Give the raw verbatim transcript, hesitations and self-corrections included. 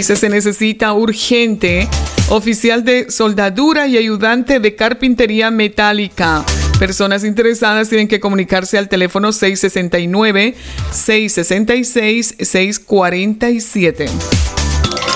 Dice, se necesita urgente oficial de soldadura y ayudante de carpintería metálica. Personas interesadas tienen que comunicarse al teléfono seis seis nueve, seis seis seis, seis cuatro siete.